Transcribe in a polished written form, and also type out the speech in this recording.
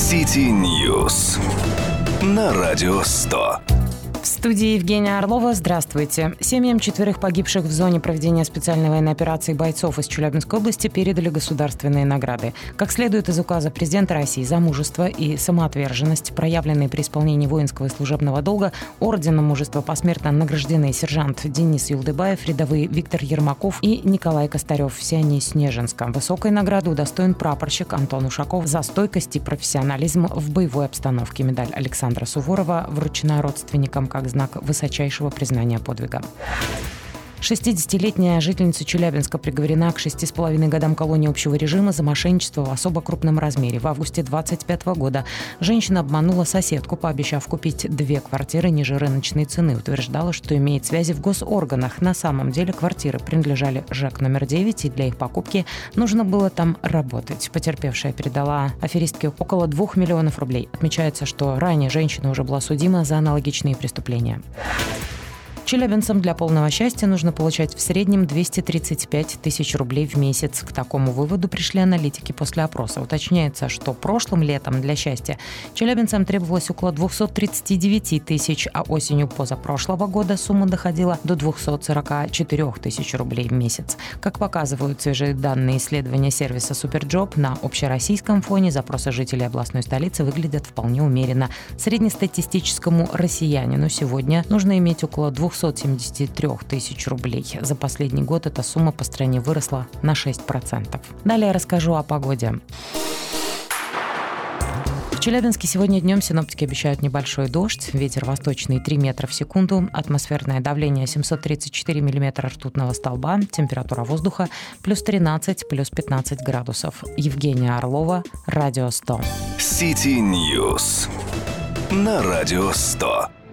City News на Радио 100. В студии Евгения Орлова. Здравствуйте. Семьям 4 погибших в зоне проведения специальной военной операции бойцов из Челябинской области передали государственные награды. Как следует из указа президента России, за мужество и самоотверженность, проявленные при исполнении воинского и служебного долга, орденом мужества посмертно награждены сержант Денис Юлдыбаев, рядовые Виктор Ермаков и Николай Костарев. Все они из Снежинска. Высокой награды удостоен прапорщик Антон Ушаков за стойкость и профессионализм в боевой обстановке. Медаль Александра Суворова вручена родственникам как знак высочайшего признания подвига. 60-летняя жительница Челябинска приговорена к 6,5 годам колонии общего режима за мошенничество в особо крупном размере. В августе 2025 года женщина обманула соседку, пообещав купить 2 квартиры ниже рыночной цены. Утверждала, что имеет связи в госорганах. На самом деле квартиры принадлежали ЖЭК номер 9, и для их покупки нужно было там работать. Потерпевшая передала аферистке около 2 миллионов рублей. Отмечается, что ранее женщина уже была судима за аналогичные преступления. Челябинцам для полного счастья нужно получать в среднем 235 тысяч рублей в месяц. К такому выводу пришли аналитики после опроса. Уточняется, что прошлым летом для счастья челябинцам требовалось около 239 тысяч, а осенью позапрошлого года сумма доходила до 244 тысяч рублей в месяц. Как показывают свежие данные исследования сервиса Суперджоп, на общероссийском фоне запросы жителей областной столицы выглядят вполне умеренно. Среднестатистическому россиянину сегодня нужно иметь около 273 тысяч рублей. За последний год эта сумма по стране выросла на 6%. Далее расскажу о погоде. В Челябинске сегодня днем синоптики обещают небольшой дождь, ветер восточный 3 метра в секунду, атмосферное давление 734 миллиметра ртутного столба, температура воздуха плюс 13, плюс 15 градусов. Евгения Орлова, Радио 100. City News на Радио 100.